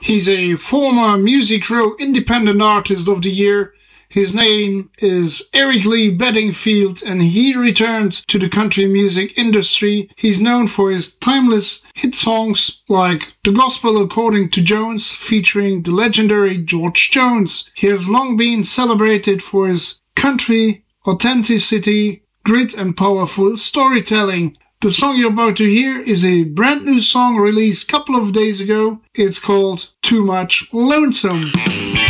He's a former Music Row Independent Artist of the Year. His name is Eric Lee Bedingfield, and he returned to the country music industry. He's known for his timeless hit songs like The Gospel According to Jones, featuring the legendary George Jones. He has long been celebrated for his country authenticity, grit, and powerful storytelling. The song you're about to hear is a brand new song released a couple of days ago. It's called Too Much Lonesome.